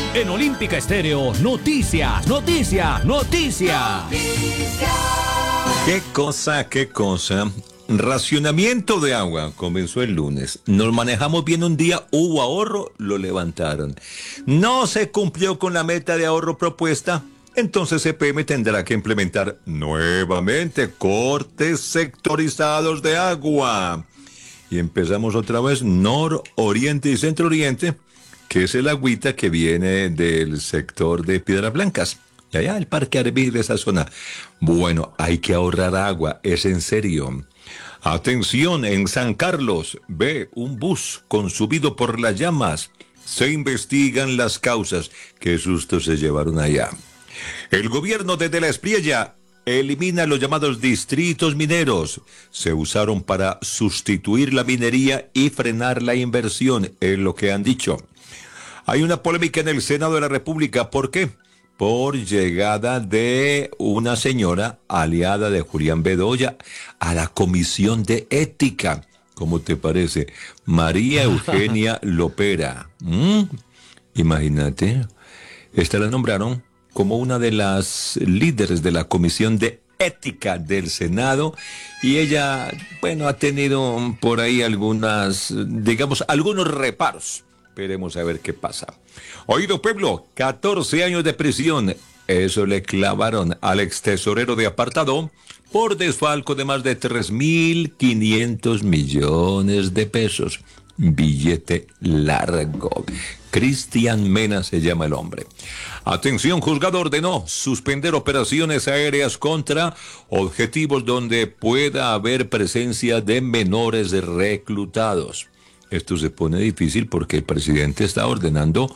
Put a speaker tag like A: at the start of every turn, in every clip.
A: En Olímpica Estéreo, noticias, noticias, noticias.
B: Qué cosa, qué cosa. Racionamiento de agua comenzó el lunes. Nos manejamos bien un día, hubo ahorro, lo levantaron. No se cumplió con la meta de ahorro propuesta. Entonces CPM tendrá que implementar nuevamente cortes sectorizados de agua. Y empezamos otra vez nororiente y centro-oriente, que es el agüita que viene del sector de Piedras Blancas. Y allá el Parque Arví de esa zona. Bueno, hay que ahorrar agua, es en serio. Atención, en San Carlos, ve un bus consumido por las llamas. Se investigan las causas. Qué susto se llevaron allá. El gobierno de De la Espriella elimina los llamados distritos mineros. Se usaron para sustituir la minería y frenar la inversión, es lo que han dicho. Hay una polémica en el Senado de la República. ¿Por qué? Por llegada de una señora aliada de Julián Bedoya a la Comisión de Ética. ¿Cómo te parece? María Eugenia Lopera. Imagínate. Esta la nombraron como una de las líderes de la Comisión de Ética del Senado, y ella, bueno, ha tenido por ahí algunos reparos. Esperemos a ver qué pasa. Oído pueblo, 14 años de prisión. Eso le clavaron al ex tesorero de Apartado por desfalco de más de 3.500 millones de pesos. Billete largo. Cristian Mena se llama el hombre. Atención, juzgado ordenó suspender operaciones aéreas contra objetivos donde pueda haber presencia de menores reclutados. Esto se pone difícil porque el presidente está ordenando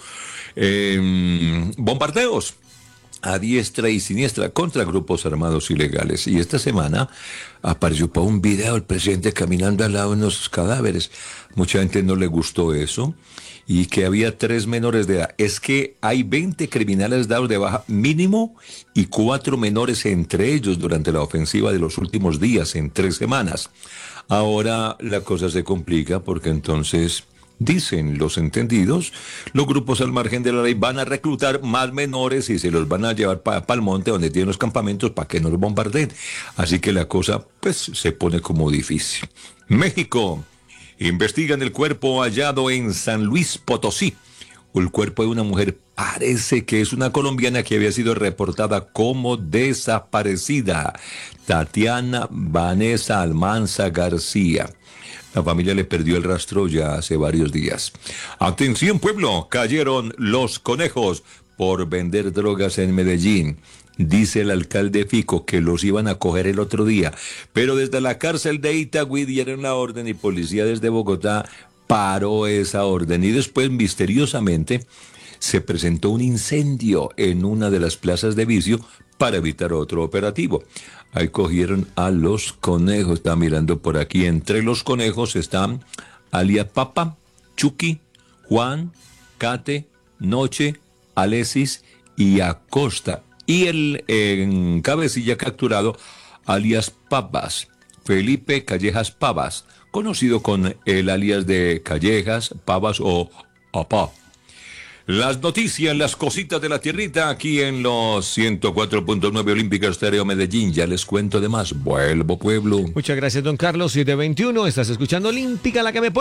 B: bombardeos a diestra y siniestra contra grupos armados ilegales. Y esta semana apareció para un video el presidente caminando al lado de unos cadáveres. Mucha gente no le gustó eso. Y que había 3 menores de edad. Es que hay 20 criminales dados de baja mínimo y 4 menores entre ellos durante la ofensiva de los últimos días, en 3 semanas. Ahora la cosa se complica porque entonces, dicen los entendidos, los grupos al margen de la ley van a reclutar más menores y se los van a llevar para el monte donde tienen los campamentos para que no los bombardeen. Así que la cosa pues se pone como difícil. México. Investigan el cuerpo hallado en San Luis Potosí. El cuerpo de una mujer, parece que es una colombiana que había sido reportada como desaparecida. Tatiana Vanessa Almanza García. La familia le perdió el rastro ya hace varios días. Atención pueblo, cayeron los conejos por vender drogas en Medellín. Dice el alcalde Fico que los iban a coger el otro día, pero desde la cárcel de Itagüí dieron la orden y policía desde Bogotá paró esa orden. Y después, misteriosamente, se presentó un incendio en una de las plazas de vicio para evitar otro operativo. Ahí cogieron a los conejos. Está mirando por aquí. Entre los conejos están alias Papa, Chucky, Juan, Cate, Noche, Alesis y Acosta. Y el en cabecilla capturado, alias Pavas, Felipe Callejas Pavas, conocido con el alias de Callejas, Pavas o Apá. Las noticias, las cositas de la tierrita, aquí en los 104.9 Olímpica Estéreo Medellín. Ya les cuento de más. Vuelvo, pueblo.
A: Muchas gracias, don Carlos. 7:21, estás escuchando Olímpica, la que me pone